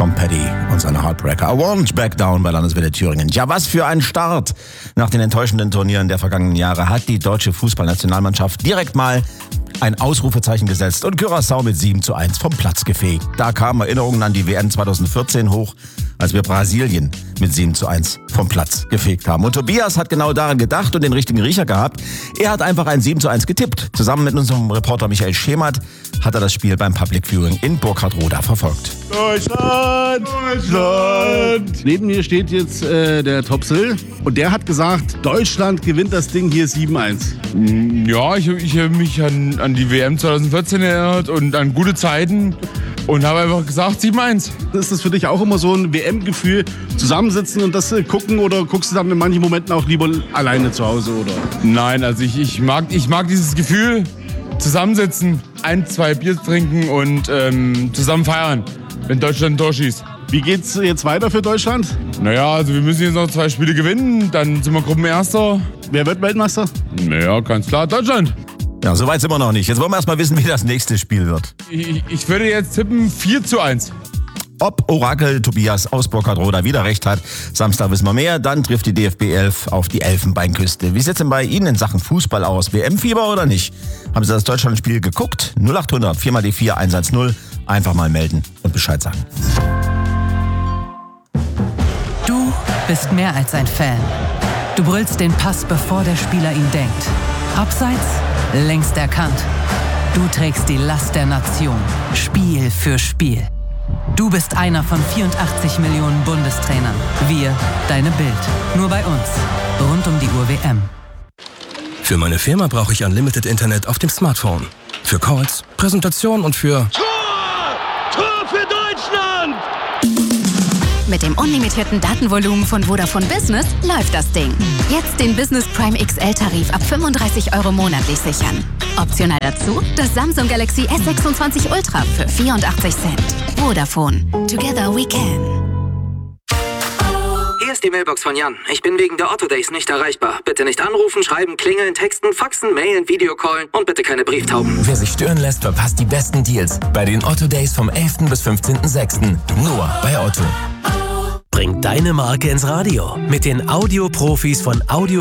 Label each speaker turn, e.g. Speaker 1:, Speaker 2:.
Speaker 1: Tom Petty und seine Heartbreaker. I won't back down bei Landeswelle Thüringen. Ja, was für ein Start. Nach den enttäuschenden Turnieren der vergangenen Jahre hat die deutsche Fußballnationalmannschaft direkt mal ein Ausrufezeichen gesetzt und Curaçao mit 7:1 vom Platz gefegt. Da kamen Erinnerungen an die WM 2014 hoch, als wir Brasilien mit 7:1 vom Platz gefegt haben. Und Tobias hat genau daran gedacht und den richtigen Riecher gehabt. Er hat einfach ein 7:1 getippt. Zusammen mit unserem Reporter Michael Schemert hat er das Spiel beim Public Viewing in Burkhardroda verfolgt.
Speaker 2: Deutschland! Deutschland! Neben mir steht jetzt der Topsel und der hat gesagt, Deutschland gewinnt das Ding hier 7:1.
Speaker 3: Ja, ich habe mich an die WM 2014 erinnert und an gute Zeiten und habe einfach gesagt 7:1.
Speaker 2: Ist das für dich auch immer so ein WM-Gefühl, zusammensitzen und das gucken oder guckst du dann in manchen Momenten auch lieber alleine zu Hause, oder?
Speaker 3: Nein, also ich mag dieses Gefühl, zusammensitzen, 1, 2 Bier trinken und zusammen feiern, wenn Deutschland ein Tor schießt.
Speaker 2: Wie geht's jetzt weiter für Deutschland?
Speaker 3: Naja, also wir müssen jetzt noch 2 Spiele gewinnen, dann sind wir Gruppenerster.
Speaker 2: Wer wird Weltmeister?
Speaker 3: Naja, ganz klar, Deutschland.
Speaker 1: Ja, so weit sind wir noch nicht. Jetzt wollen wir erst mal wissen, wie das nächste Spiel wird.
Speaker 3: Ich würde jetzt tippen 4:1.
Speaker 1: Ob Orakel Tobias aus Burkhardroda wieder recht hat, Samstag wissen wir mehr, dann trifft die DFB 11 auf die Elfenbeinküste. Wie sieht es denn bei Ihnen in Sachen Fußball aus? WM-Fieber oder nicht? Haben Sie das Deutschlandspiel geguckt? 0800 4x4 110. Einfach mal melden und Bescheid sagen.
Speaker 4: Du bist mehr als ein Fan. Du brüllst den Pass, bevor der Spieler ihn denkt. Abseits, längst erkannt. Du trägst die Last der Nation, Spiel für Spiel. Du bist einer von 84 Millionen Bundestrainern. Wir, deine Bild. Nur bei uns. Rund um die Uhr WM.
Speaker 5: Für meine Firma brauche ich Unlimited Internet auf dem Smartphone. Für Calls, Präsentationen und für...
Speaker 6: Tor für Deutschland!
Speaker 7: Mit dem unlimitierten Datenvolumen von Vodafone Business läuft das Ding. Jetzt den Business Prime XL-Tarif ab 35 € monatlich sichern. Optional dazu das Samsung Galaxy S26 Ultra für 84 Cent. Vodafone. Together we can.
Speaker 8: Hier ist die Mailbox von Jan. Ich bin wegen der Otto Days nicht erreichbar. Bitte nicht anrufen, schreiben, klingeln, texten, faxen, mailen, Videocallen und bitte keine Brieftauben.
Speaker 9: Wer sich stören lässt, verpasst die besten Deals bei den Otto Days vom 11. bis 15.06. Nur bei Otto.
Speaker 10: Bring deine Marke ins Radio mit den Audioprofis von Audio